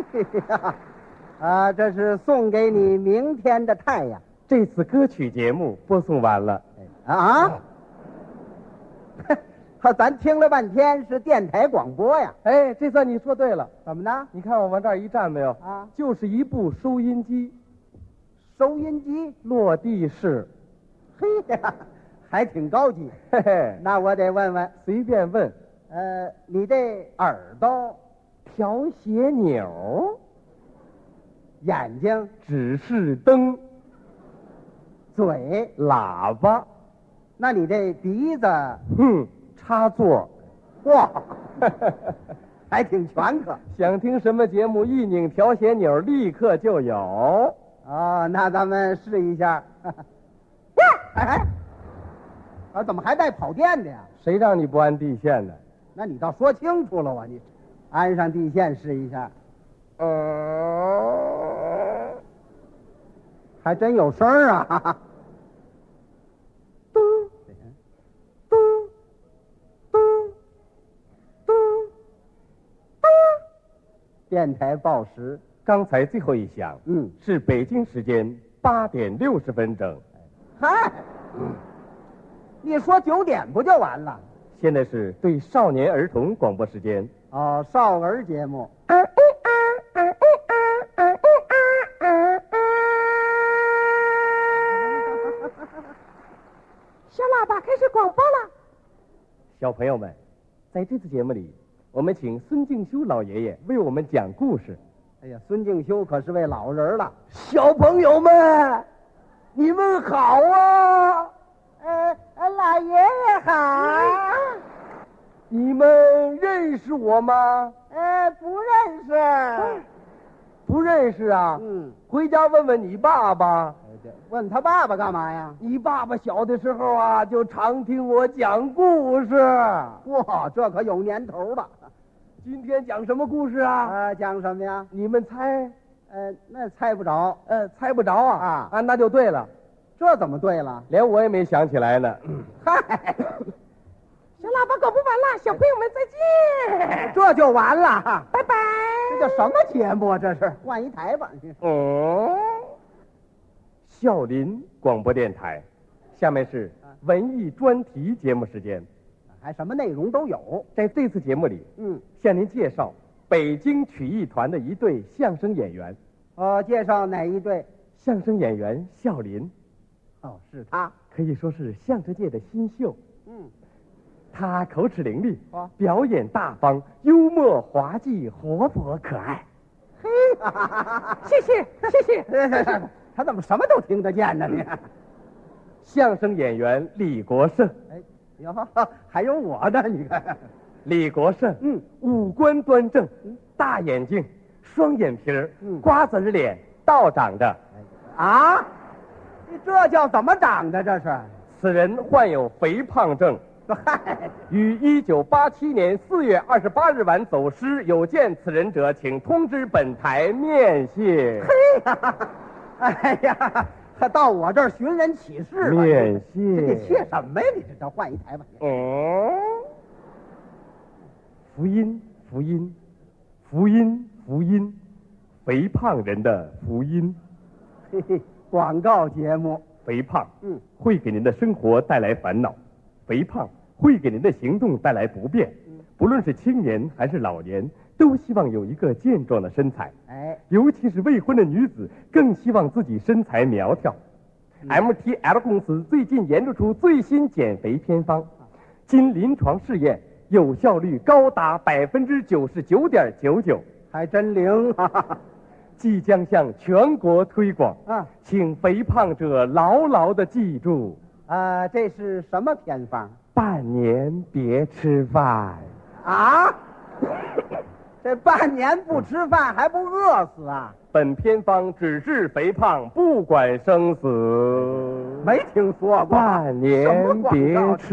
这是送给你明天的太阳。 这次歌曲节目播送完了。 咱听了半天是电台广播呀。 哎，这算你说对了。 怎么呢？ 你看我往这儿一站没有？就是一部收音机。 收音机落地式。 嘿呀，还挺高级。 嘿嘿， 那我得问问， 随便问。 你这耳朵调谐钮， 眼睛指示灯， 嘴喇叭， 那你这鼻子插座。 哇，还挺全可。 想听什么节目，一拧调谐钮，立刻就有。 那咱们试一下。怎么还带跑电的呀？ 谁让你不安地线呢？ 那你倒说清楚了你安上地线试一下。还真有声儿啊！嘟嘟嘟嘟嘟，电台报时。 刚才最后一响，是北京时间8点60分整。 嗨，你说9点不就完了？ 现在是对少年儿童广播时间。 少儿节目。 小喇叭开始广播了。 小朋友们，在这次节目里，我们请孙敬修老爷爷为我们讲故事。 哎呀，孙敬修可是位老人了。 小朋友们，你们好啊！ 老爷爷好。 你们认识我吗？ 不认识。 不认识啊？回家问问你爸爸。 问他爸爸干嘛呀？ 你爸爸小的时候啊，就常听我讲故事。 哇，这可有年头了。 今天讲什么故事啊？ 讲什么呀？ 你们猜？ 那猜不着。 猜不着啊？那就对了。 这怎么对了？ 连我也没想起来呢。 嗨， 小喇叭广播完了，小朋友们再见。 这就完了， 拜拜。 这叫什么节目啊？这是换一台吧？ 孝林广播电台，下面是文艺专题节目时间。 还什么内容都有。 在这次节目里，向您介绍北京曲艺团的一对相声演员。 介绍哪一对？ 相声演员孝林。 是他， 可以说是相声界的新秀。他口齿伶俐，表演大方，幽默滑稽，活泼可爱。 嘿， 谢谢谢谢。 他怎么什么都听得见呢？你相声演员李国盛。 还有我的，你看。 李国盛，五官端正，大眼睛，双眼皮儿，瓜子脸，倒长的。 这叫怎么长的？这是。 此人患有肥胖症，于1987年4月28日晚走失，有见此人者，请通知本台面谢。 嘿呀，哎呀，他到我这儿寻人启事了。 面谢。 你谢什么呀？你这换一台吧。 福音，福音，福音，福音，肥胖人的福音。 嘿嘿，广告节目。 肥胖，会给您的生活带来烦恼；肥胖会给您的行动带来不便。不论是青年还是老年，都希望有一个健壮的身材。尤其是未婚的女子，更希望自己身材苗条。MTL 公司最近研制出最新减肥偏方，经临床试验，有效率高达99.99%， 还真灵。 即将向全国推广请肥胖者牢牢地记住。 这是什么偏方？ 半年别吃饭。 这半年不吃饭还不饿死啊？ 本偏方只治肥胖，不管生死。 没听说过。 半年别吃